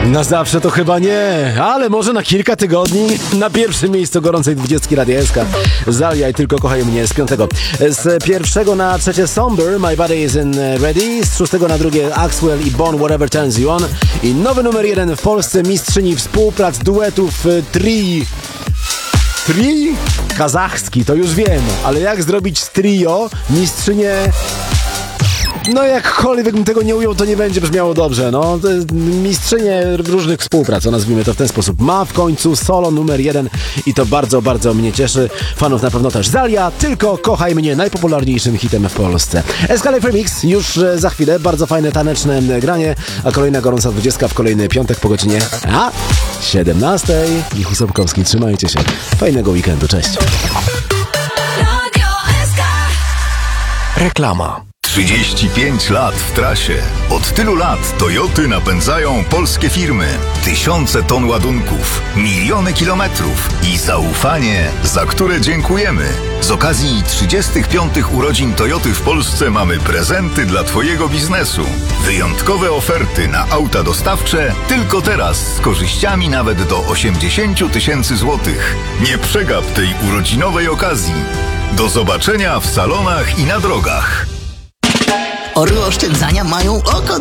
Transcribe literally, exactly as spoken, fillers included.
Na zawsze to chyba nie, ale może na kilka tygodni. Na pierwszym miejscu gorącej dwudziestki Radia S K. Zalia i Tylko kochaj mnie z piątego. Z pierwszego na trzecie Somber, My Body is in Ready. Z szóstego na drugie Axwell i Bon, Whatever Turns You On. I nowy numer jeden w Polsce, mistrzyni współprac duetów Tri. Tri? Kazachski, to już wiem, ale jak zrobić z trio mistrzynię... No jakkolwiek bym tego nie ujął, to nie będzie brzmiało dobrze. No, mistrzynię różnych współprac, nazwijmy to w ten sposób. Ma w końcu solo numer jeden i to bardzo, bardzo mnie cieszy. Fanów na pewno też. Zalia, Tylko kochaj mnie, najpopularniejszym hitem w Polsce. S K Live Remix już za chwilę. Bardzo fajne, taneczne granie, a kolejna gorąca dwudziestka w kolejny piątek po godzinie a siedemnastej. Michał Sobkowski, trzymajcie się. Fajnego weekendu, cześć. Reklama. trzydzieści pięć lat w trasie. Od tylu lat Toyoty napędzają polskie firmy. Tysiące ton ładunków, miliony kilometrów i zaufanie, za które dziękujemy. Z okazji trzydziestych piątych urodzin Toyoty w Polsce mamy prezenty dla Twojego biznesu. Wyjątkowe oferty na auta dostawcze tylko teraz z korzyściami nawet do osiemdziesiąt tysięcy złotych. Nie przegap tej urodzinowej okazji. Do zobaczenia w salonach i na drogach. Orły oszczędzania mają oko